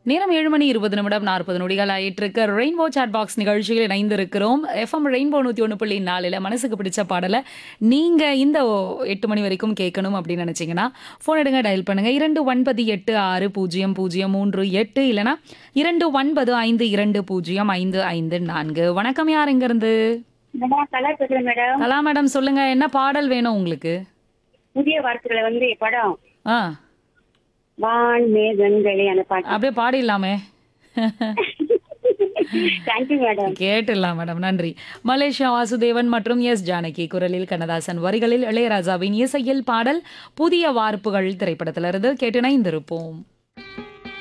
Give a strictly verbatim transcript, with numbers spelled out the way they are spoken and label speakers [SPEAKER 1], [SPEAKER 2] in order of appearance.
[SPEAKER 1] நேரம் ஏழு மணி இருபது நிமிடம் நாற்பது நொடிகள் ஆயிட்டு இருக்கு. ரெயின்போ சாட் பாக்ஸ் நிகழ்ச்சியில் இணைந்திருக்கிறோம். எஃப்எம் ரெயின்போ நூத்தி ஒன்று புள்ளி நாலுல மனசுக்கு பிடிச்ச பாடலை நீங்க இந்த எட்டு மணி வரைக்கும் கேட்கணும் அப்படின்னு நினைச்சீங்கன்னா போன் எடுங்க, டயல் பண்ணுங்க இரண்டு ஒன்பது எட்டு ஆறு பூஜ்ஜியம் பூஜ்ஜியம் மூன்று எட்டு இல்லைன்னா இரண்டு ஒன்பது ஐந்து இரண்டு பூஜ்ஜியம் ஐந்து ஐந்து நான்கு. வணக்கம், யார் எங்க இருந்து?
[SPEAKER 2] மேடம் கலா பேசுறேன் மேடம்.
[SPEAKER 1] கலா மேடம், சொல்லுங்க, என்ன பாடல் வேணும் உங்களுக்கு?
[SPEAKER 2] புதிய வார்த்தைகளை வந்து படம்
[SPEAKER 1] ஆ,
[SPEAKER 2] வான் மேகங்களே அந்த பாட்டு.
[SPEAKER 1] அப்படியே பாடிடலாமே.
[SPEAKER 2] Thank you madam.
[SPEAKER 1] கேட்டுடலாம் மேடம், நன்றி. மலேசியா வாசுதேவன் மற்றும் எஸ் ஜானகி குரலில், கண்ணதாசன் வரிகளில், இளையராஜாவின் இசையில் பாடல் புதிய வார்ப்புகள் திரைப்படத்திலிருந்து கேட்டு இணைந்திருப்போம்.